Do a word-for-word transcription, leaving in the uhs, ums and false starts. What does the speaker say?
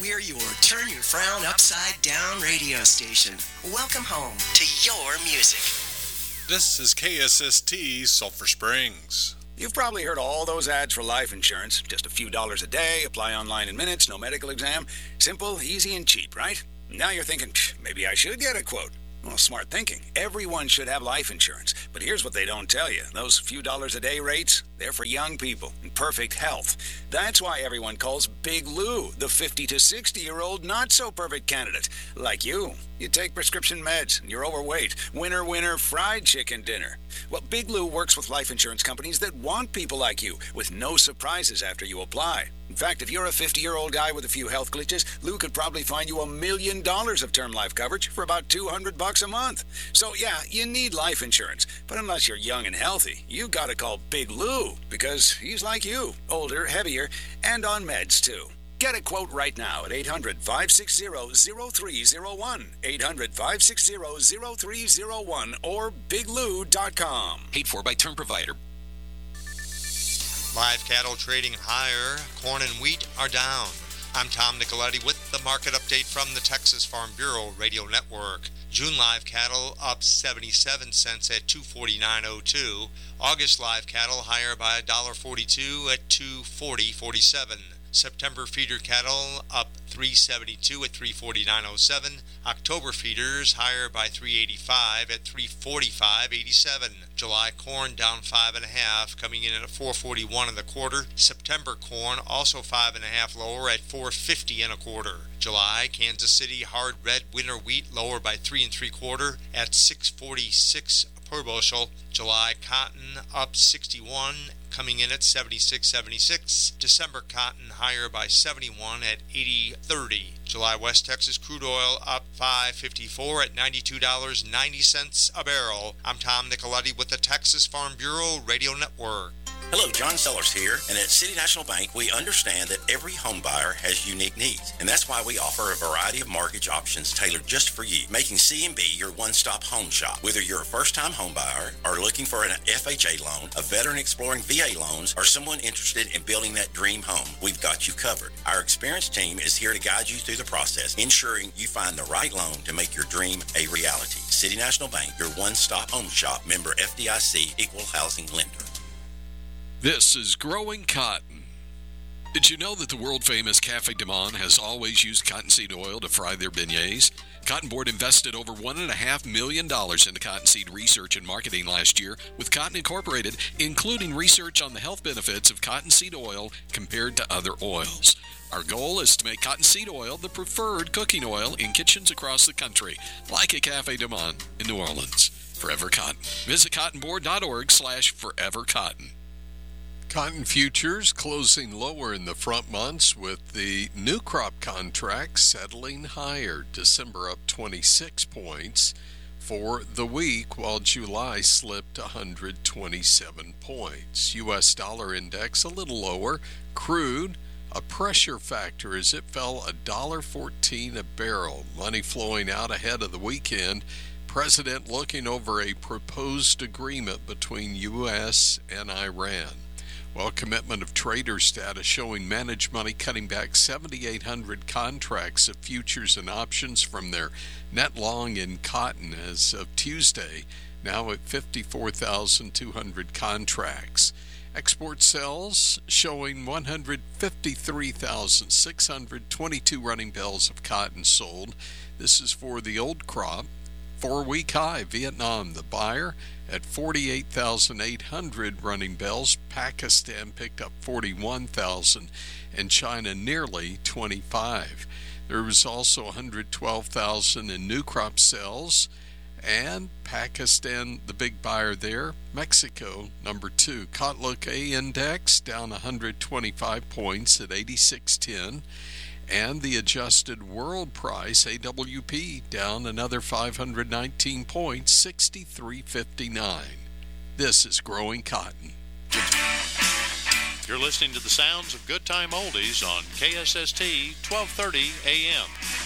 We're your turn your frown upside down radio station. Welcome home to your music. This is K S S T Sulphur Springs. You've probably heard all those ads for life insurance. Just a few dollars a day, apply online in minutes, no medical exam. Simple, easy, and cheap, right? Now you're thinking, maybe I should get a quote. Well, smart thinking. Everyone should have life insurance. But here's what they don't tell you. Those few dollars a day rates, they're for young people in perfect health. That's why everyone calls Big Lou the fifty to sixty-year-old not-so-perfect candidate. Like you. You take prescription meds, and you're overweight. Winner, winner, fried chicken dinner. Well, Big Lou works with life insurance companies that want people like you, with no surprises after you apply. In fact, if you're a fifty-year-old guy with a few health glitches, Lou could probably find you a million dollars of term life coverage for about two hundred bucks a month. So yeah, you need life insurance. But unless you're young and healthy, you gotta call Big Lou, because he's like you, older, heavier, and on meds too. Get a quote right now at eight hundred, five six zero, zero three zero one, eight hundred, five six zero, zero three zero one, or big lou dot com. Paid for by Term Provider. Live cattle trading higher. Corn and wheat are down. I'm Tom Nicoletti with the market update from the Texas Farm Bureau Radio Network. June live cattle up seventy-seven cents at two forty-nine oh two. August live cattle higher by one dollar forty-two at two forty forty-seven. September feeder cattle up three seventy-two at three forty-nine oh seven. October feeders higher by three eighty-five at three forty-five eighty-seven. July corn down five and a half, coming in at four forty-one and a quarter. September corn also five and a half lower at four fifty and a quarter. July Kansas City hard red winter wheat lower by three and three quarter at six forty-six per bushel. July cotton up sixty-one, coming in at seventy-six seventy-six. December cotton higher by seventy-one at eighty thirty. July West Texas crude oil up five fifty-four at ninety-two dollars and ninety cents a barrel. I'm Tom Nicoletti with the Texas Farm Bureau Radio Network. Hello, John Sellers here, and at City National Bank, we understand that every home buyer has unique needs, and that's why we offer a variety of mortgage options tailored just for you, making C and B your one-stop home shop. Whether you're a first-time home buyer or looking for an F H A loan, a veteran exploring V A loans, or someone interested in building that dream home, we've got you covered. Our experienced team is here to guide you through the process, ensuring you find the right loan to make your dream a reality. City National Bank, your one-stop home shop, member F D I C, equal housing lender. This is Growing Cotton. Did you know that the world-famous Cafe Du Monde has always used cottonseed oil to fry their beignets? Cotton Board invested over one point five million dollars into cottonseed research and marketing last year with Cotton Incorporated, including research on the health benefits of cottonseed oil compared to other oils. Our goal is to make cottonseed oil the preferred cooking oil in kitchens across the country, like a Cafe Du Monde in New Orleans. Forever Cotton. Visit cottonboard.org slash forever cotton. Cotton futures closing lower in the front months with the new crop contract settling higher. December up twenty-six points for the week, while July slipped one hundred twenty-seven points. U S dollar index a little lower. Crude, a pressure factor as it fell one dollar fourteen a barrel. Money flowing out ahead of the weekend. President looking over a proposed agreement between U S and Iran. Well, commitment of traders data showing managed money cutting back seven thousand eight hundred contracts of futures and options from their net long in cotton as of Tuesday, now at fifty-four thousand two hundred contracts. Export sales showing one hundred fifty-three thousand six hundred twenty-two running bales of cotton sold. This is for the old crop. Four-week high, Vietnam, the buyer, at forty-eight thousand eight hundred running bales. Pakistan picked up forty-one thousand, and China nearly twenty-five. There was also one hundred twelve thousand in new crop sales, and Pakistan, the big buyer there. Mexico, number two. Kotlook A index down one hundred twenty-five points at eighty-six ten. And the adjusted world price, A W P, down another five hundred nineteen points, sixty-three fifty-nine. This is Growing Cotton. You're listening to the sounds of Good Time Oldies on K S S T twelve thirty A M.